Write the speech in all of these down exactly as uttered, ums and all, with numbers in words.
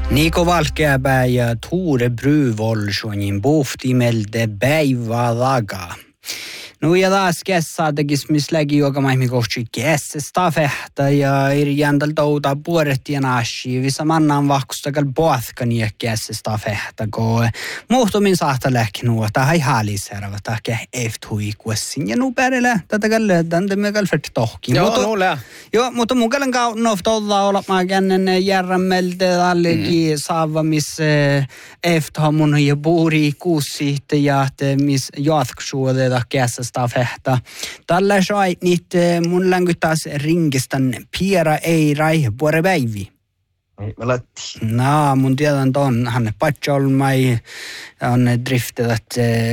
Nico Valkeapää ja Tuure Bryvolsonin buhtimelde päivälaga. No ja taas kesätekis, missä lägi joka maihmi kohti kesästä fehtä ja eri jändal touta puolet ja nashi. Vissa mannan vahkustakal pohkan ja kesästä fehtä, kun muhtumin saattaa lähki nuo. Tämä ei haaliserva, tämä efthui kuessin. Ja nu pärillä tätä kalle, tänne me kalfert tohkin. Joo, nulle. Joo, mutta mun kalen kaunofta olla olla mä kännen järrämmeltä allekin saava, missä efta mun ja puuri kuusit ja missä jatksuudeta kesästä fehtä. Tällä sai niitä mun länkyttäis ringistän Piera Eirai puore päivi. Mä lätti. No, mun tiedän ton, hän patjolmai, on driftetat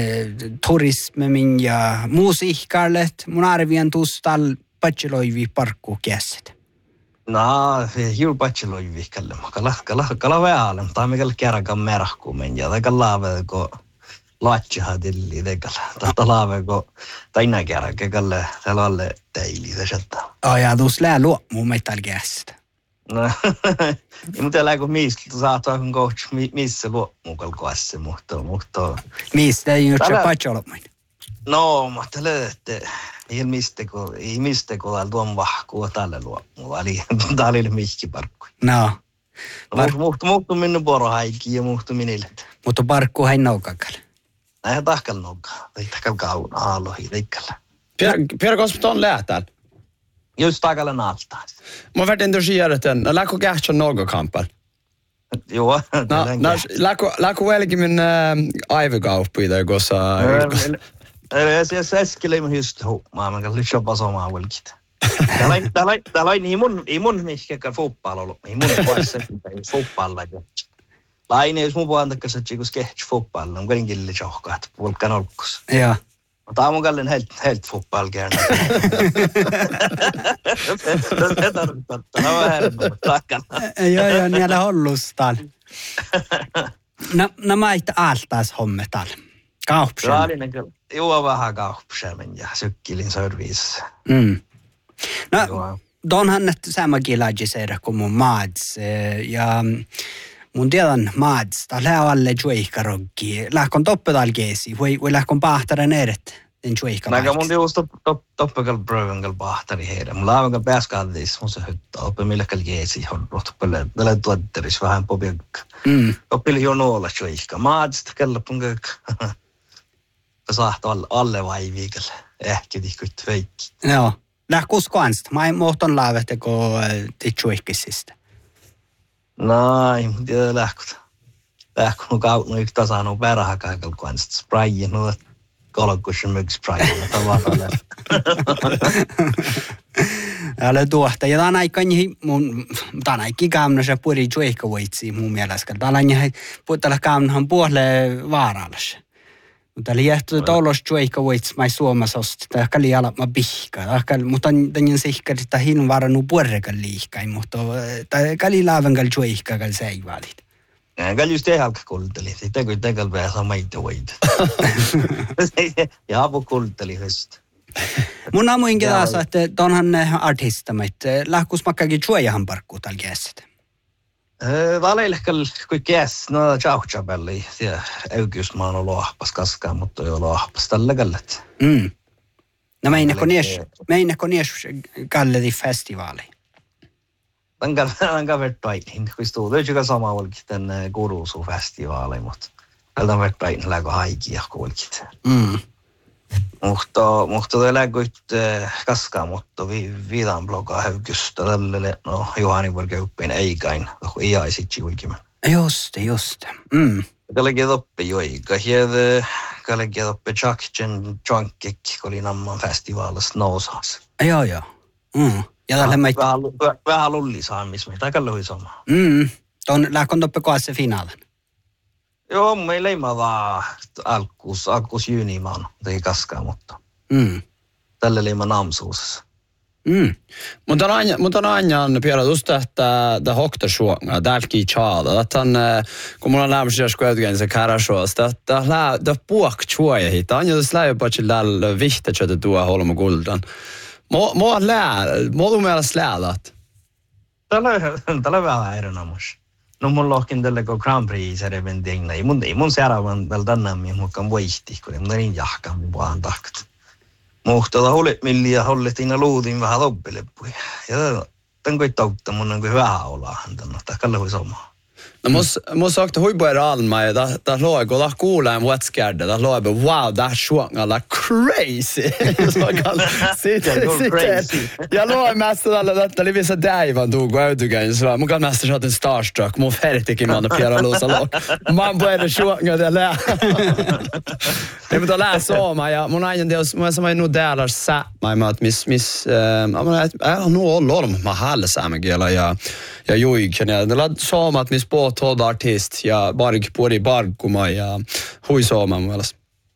turismin ja musiikkarlet. Mun arvien tuustal patjeloivi parkku käsit. No, hiul patjeloivi kallema. Kala, kala, kala väälem. Tämä mikäli kerran merkkuumen ja tämä laaveko laatsaha tilli tekalla. Tämä laaveko taina kerran kekalle tällalle teili tästä. Oh ja tuus lää luo mun meitä käsit. No, ei mutta läggo mistä saattaa kun coach missä luo mukal koasse mutta mutta mistä ei nyt se patjolmai. No, mutta löötte ei mistä ko ei mistä ko al tuon vahkua tälle luo. Mulla oli tälle mihki parkku. No. Mutta mutta minun poro haiki ja mutta minille. Mutta parkku hai noukakal. Ei tahkal nouka. Ei tahkal kauna alohi leikkalla. Pierre Kospton lähtää. Just takalla naalta. Mä vertin entusiastet den. No läkko kähtsä nougakampal. Joo. No, no läkko läkko velkin min aivokauppi tai kossa. Se se äskeleim just ho. Mä mä kalli shoppa samaa velkit. Tällä tällä tällä ei mun ei mun mihkä fotboll ollut. Ei mun puolessa fotboll lägä. Laine jos mun puolta kanssa chikus sketch fotboll. On kuitenkin lille johkat. Volkan olkus. Joo. Tämä on kallen helt helt fotboll gerne. Det tarkoittaa, tämä on härmä takana. Joo, joo, niillä hollustal. No, no mä eit altaas hommetal. Kaupsen. Raalinen kyllä. Joo, vähän kaupsen ja sykkilin service. Mm. No, donhan että samakin lajiseera kuin mun maats. Ja mun tiedän maats, täällä on alle juoikaroggi. Lähkon toppetal keesi, voi, voi lähkon pahtaren eret. Den juoikaroggi. Näkö mun just toppekal brövenkal pahtari heidän. Mun laavenkal pääskaldis, mun se hyttää. Oppe millekal keesi, on rohtopelle. Tällä tuotteris vähän pobiakka. Mm. Oppili jo noolla juoikka. Maats, tällä punkak. Saahto alle vaiviikalle. Ehkä tihkut veikki. Joo. Lähkuus kansta. Mä en mohton laavetteko juoikkisista. No, ei mun tiedä lähkut. Lähkun kautun yksi tasanu perhakaikal kansta. Sprayin, no kolkusen myk sprayin. Tavallaan. Älä tuohta. Ja tämän aikaan mun, tämän aikaan kaamna se puri juoikka voitsi mun mielestä. Tämän aikaan puhutaan kaamnahan puolelle vaarallas. Mutta oli jähtä tollos juoikka voitsi mai Suomessa osti. Tämä oli alat mä pihka. Mutta tämän sihkali, että hin varanu puorekal liikai. Mutta tämä oli laavenkal juoikkakal säivälit. Kall just det halka kulteli. Sitä kun tekal pääsä maita voit. Ja apu kulteli höst. Mun aamuinkin taas, että onhan artistamait. Lähkuus makkakin juojahan parkkuu tällä käsit. Valeillekal kui käs, no tjauhtsabelli. Ja äykyys mä oon lohpas kaskaan, mutta ei ole lohpas tällä kallet. Mm. No meinäkö nies, meinäkö nies kalledi festivaali? Tämän tämän vertaihin, kun stuu löytyykö sama olkit tänne Kurusu-festivaali, mutta tältä vertaihin läkö haikia olkit. Mm. Mutta mutta te läköit kaskaa, mutta vi viidan blogaa höykystä tälle no Juhani Volkeuppiin eikäin, ei aisit juikimän. Just, just. Mm. Kallekin toppi joika, hiede kallekin toppi Chuckchen Chunkik, kun oli namman festivaalissa nousas. Joo, joo. Mm. Ja tällä mä... Vähän, vähän lullisaan, missä me takalla hui sama. Mm. Tuon lähkon toppe kohdassa finaalin. Joo, meillä ei mä vaan alkuus, alkuus jyynimaan teki kaskaa, mutta mm. tällä oli mä namsuusessa. Mm. Mutta on aina, mutta on aina Pierre just että det hokta suonga dälki chaada. Että on kun mulla on lämmässä jos kuitenkin se karashosta, että lää det puok chuoja hita. On jo släy patchil dal vihta chata tuo holma guldan. Mo mo lää, mo du meillä släädat. Tällä tällä vähän erinomaisesti. no mulla onkin tällä kun Grand Prix se reventiin ei mun ei mun seuraavan tällä tänään minä mukaan vaihti kun mä niin jahkan vaan tahkat muhtoa huolet millia holletina luutin vähän loppuleppuja ja tämän kuin tautta mun on kuin vähän ollaan tänne tahkalle voi sama no mus mus sagt huipuer alma ja da da låg och da kuulen Westgard da låg be wow da sjunga crazy så kan sitta crazy ja låg mest alla detta det visar Daivan tog ut igen så man kan nästan ha en starstruck mo färdig man och Pierre Losa lag man börjar sjunga det där det vill då läsa om ja mon en del som är nog där så mig med att miss miss ja men jag nog låt man hålla samma gela ja jag ju kan jag det sa om att miss på toda artist ja barg på det barguma ja hur sa man väl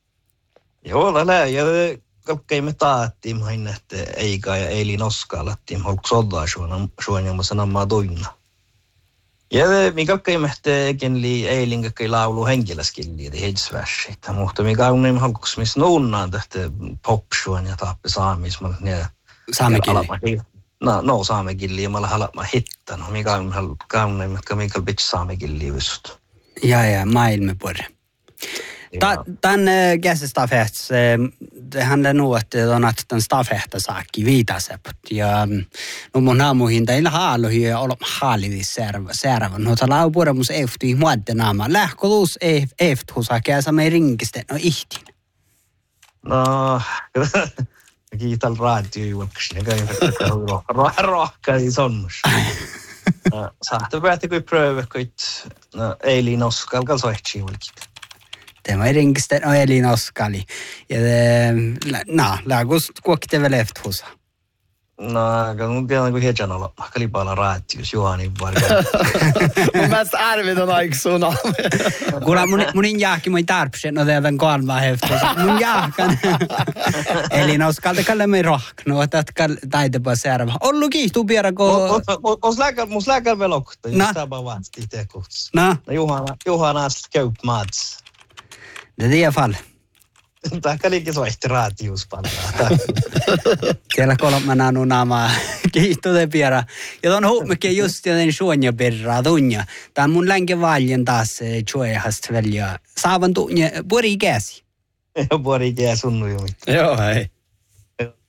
joo lällä ja kaikki me taattiin aina että eikä ja Eilin Oskalattiin hoksodaa suona suona mä sanon mä toinna ja me kaikki me tekin li Eilin kaikki laulu henkilöskilli det hedsvärs että mutta me kauneen halkus mis nuunnaan tästä pop suona ja tappe saamis mä ne saamekilli no no saamekilli mä haluan mä hittan mikä on kauneen mikä mikä bitch saamekilli just ja ja maailme porre Ta, tämän käsistafehts, det handlar nog att det on att den stafehta saakki viitaseput ja no mun aamuihin teillä haaluhi ja olla haalivi serva serva no tala puremus efti muadde naama lähkolus ef eftusa käsa me ringisten no ihtin no kiital radio juoksi ne kai rohka rohka i sonnus saatte päätä kuin pröve koit no Eilin Oskal soihtsi ulkit Tämä ei ringisten on Elin Oskali. Ja no, lääkus kuokkite vielä eftusa. No, kun tiedän kun hietjan olla. Kalipalla raatius Juhani varmaan. Mun mielestä arvit on aika suna. Kuule, mun, munin jahki mun tarpsen, no teidän kolmaa heftusa. Mun jahkan. Elin Oskalta kalle me rohknu, että taitepa serva. Ollu kiihtuu piera, kun... Os läkär, mus läkär velokta. Just tämä vasti tekuts. No? Juhana, Juhana köp mats. Det är det i alla fall. Tämä kalikin soihti raatius pannaa. Siellä kolmana nunamaa kiihtute piera. Ja ton huumikin just joten suonja perraa tunja. Tää mun länke valjen taas tjoehast välja. Saavan tunja pori käsi. Pori käsi sunnu jumit. Joo, hei.